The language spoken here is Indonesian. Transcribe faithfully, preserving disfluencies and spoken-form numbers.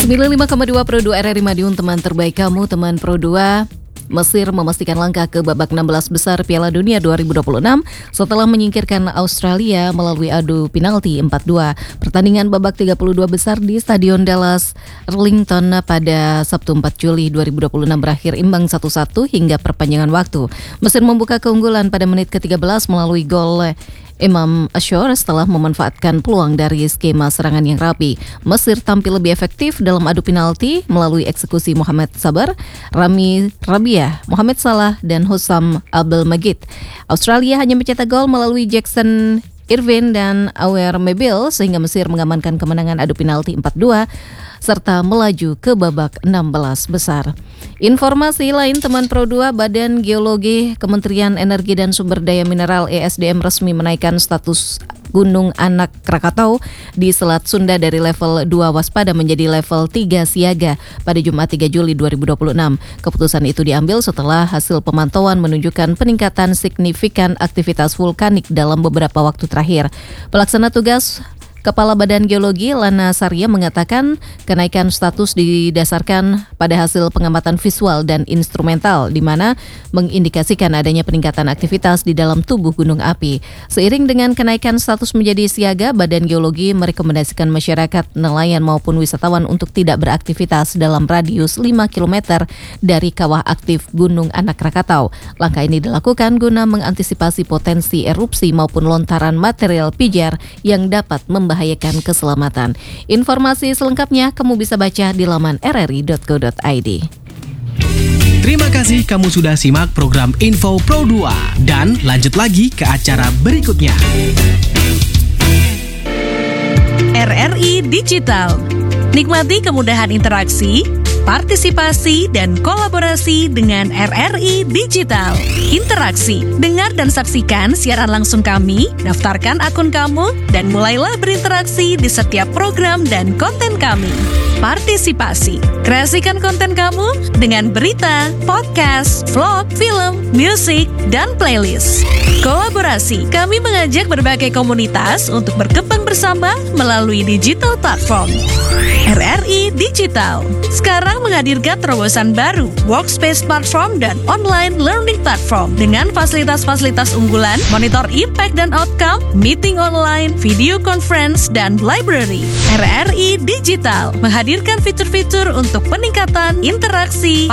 sembilan puluh lima koma dua Pro dua R R I Madiun, teman terbaik kamu, teman Pro dua. Mesir memastikan langkah ke babak enam belas besar Piala Dunia dua ribu dua puluh enam setelah menyingkirkan Australia melalui adu penalti empat dua. Pertandingan babak tiga puluh dua besar di Stadion Dallas Arlington pada Sabtu empat Juli dua ribu dua puluh enam berakhir imbang satu satu hingga perpanjangan waktu. Mesir membuka keunggulan pada menit ke tiga belas melalui gol Imam Ashur setelah memanfaatkan peluang dari skema serangan yang rapi. Mesir tampil lebih efektif dalam adu penalti melalui eksekusi Mohamed Sabar, Rami Rabia, Mohamed Salah, dan Hussam Abdul Majid. Australia hanya mencetak gol melalui Jackson Irvine dan Awer Mebil sehingga Mesir mengamankan kemenangan adu penalti empat dua serta melaju ke babak enam belas besar. Informasi lain, teman Pro dua, Badan Geologi Kementerian Energi dan Sumber Daya Mineral E S D M resmi menaikkan status Gunung Anak Krakatau di Selat Sunda dari level dua waspada menjadi level tiga siaga pada Jumat tiga Juli dua ribu dua puluh enam. Keputusan itu diambil setelah hasil pemantauan menunjukkan peningkatan signifikan aktivitas vulkanik dalam beberapa waktu terakhir. Pelaksana tugas Kepala Badan Geologi Lana Sarya mengatakan kenaikan status didasarkan pada hasil pengamatan visual dan instrumental di mana mengindikasikan adanya peningkatan aktivitas di dalam tubuh gunung api. Seiring dengan kenaikan status menjadi siaga, Badan Geologi merekomendasikan masyarakat, nelayan maupun wisatawan untuk tidak beraktivitas dalam radius lima kilometer dari kawah aktif Gunung Anak Krakatau. Langkah ini dilakukan guna mengantisipasi potensi erupsi maupun lontaran material pijar yang dapat membahayakan membahayakan keselamatan. Informasi selengkapnya kamu bisa baca di laman r r i dot co dot i d. Terima kasih kamu sudah simak program Info Pro dua dan lanjut lagi ke acara berikutnya. R R I Digital. Nikmati kemudahan interaksi, partisipasi, dan kolaborasi dengan R R I Digital. Interaksi, dengar dan saksikan siaran langsung kami, daftarkan akun kamu, dan mulailah berinteraksi di setiap program dan konten kami. Partisipasi, kreasikan konten kamu dengan berita, podcast, vlog, film, musik, dan playlist. Kolaborasi, kami mengajak berbagai komunitas untuk berkembang bersama melalui digital platform. R R I Digital sekarang menghadirkan terobosan baru, workspace platform dan online learning platform dengan fasilitas-fasilitas unggulan, monitor impact dan outcome, meeting online, video conference, dan library. R R I Digital menghadirkan fitur-fitur untuk peningkatan interaksi,